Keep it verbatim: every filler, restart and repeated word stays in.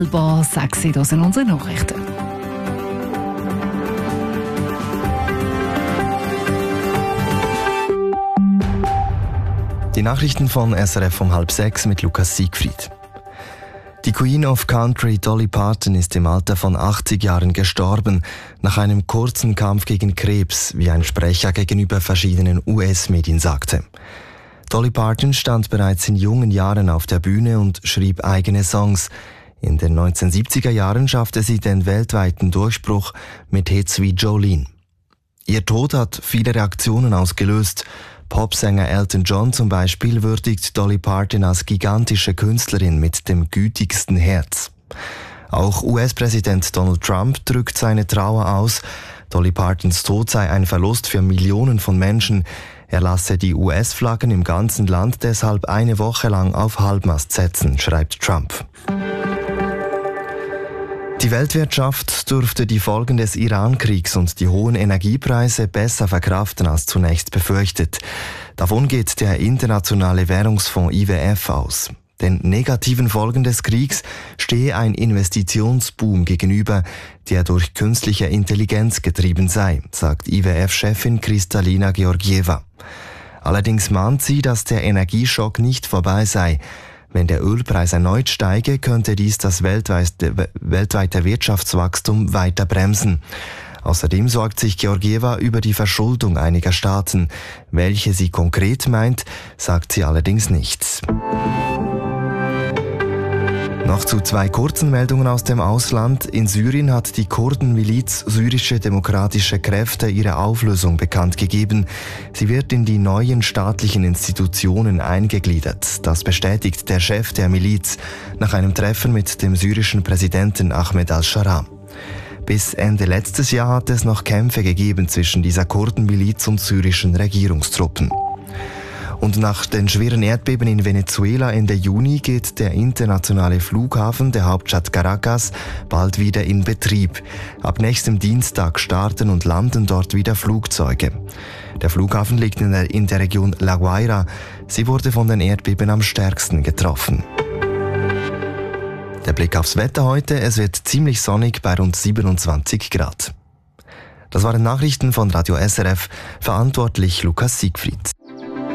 Halb sechs in unseren Nachrichten. Die Nachrichten von S R F um halb sechs mit Lukas Siegfried. Die Queen of Country Dolly Parton ist im Alter von achtzig Jahren gestorben, nach einem kurzen Kampf gegen Krebs, wie ein Sprecher gegenüber verschiedenen U S-Medien sagte. Dolly Parton stand bereits in jungen Jahren auf der Bühne und schrieb eigene Songs. In den neunzehnhundertsiebziger Jahren schaffte sie den weltweiten Durchbruch mit Hits wie Jolene. Ihr Tod hat viele Reaktionen ausgelöst. Popsänger Elton John zum Beispiel würdigt Dolly Parton als gigantische Künstlerin mit dem gütigsten Herz. Auch U S-Präsident Donald Trump drückt seine Trauer aus. Dolly Partons Tod sei ein Verlust für Millionen von Menschen. Er lasse die U S-Flaggen im ganzen Land deshalb eine Woche lang auf Halbmast setzen, schreibt Trump. Die Weltwirtschaft dürfte die Folgen des Iran-Kriegs und die hohen Energiepreise besser verkraften als zunächst befürchtet. Davon geht der Internationale Währungsfonds I W F aus. Den negativen Folgen des Kriegs stehe ein Investitionsboom gegenüber, der durch künstliche Intelligenz getrieben sei, sagt I W F-Chefin Kristalina Georgieva. Allerdings mahnt sie, dass der Energieschock nicht vorbei sei. Wenn der Ölpreis erneut steige, könnte dies das weltweite, weltweite Wirtschaftswachstum weiter bremsen. Außerdem sorgt sich Georgieva über die Verschuldung einiger Staaten. Welche sie konkret meint, sagt sie allerdings nicht. Noch zu zwei kurzen Meldungen aus dem Ausland. In Syrien hat die Kurdenmiliz Syrische Demokratische Kräfte ihre Auflösung bekannt gegeben. Sie wird in die neuen staatlichen Institutionen eingegliedert. Das bestätigt der Chef der Miliz nach einem Treffen mit dem syrischen Präsidenten Ahmed al-Shara. Bis Ende letztes Jahr hat es noch Kämpfe gegeben zwischen dieser Kurdenmiliz und syrischen Regierungstruppen. Und nach den schweren Erdbeben in Venezuela Ende Juni geht der internationale Flughafen der Hauptstadt Caracas bald wieder in Betrieb. Ab nächstem Dienstag starten und landen dort wieder Flugzeuge. Der Flughafen liegt in der, in der Region La Guaira. Sie wurde von den Erdbeben am stärksten getroffen. Der Blick aufs Wetter heute. Es wird ziemlich sonnig bei rund siebenundzwanzig Grad. Das waren Nachrichten von Radio S R F, verantwortlich Lukas Siegfried.